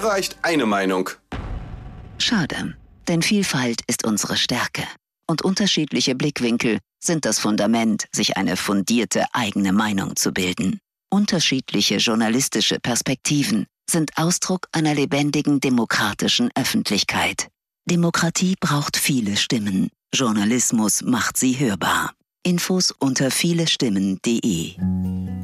reicht eine Meinung. Schade, denn Vielfalt ist unsere Stärke. Und unterschiedliche Blickwinkel sind das Fundament, sich eine fundierte eigene Meinung zu bilden. Unterschiedliche journalistische Perspektiven sind Ausdruck einer lebendigen demokratischen Öffentlichkeit. Demokratie braucht viele Stimmen. Journalismus macht sie hörbar. Infos unter vielestimmen.de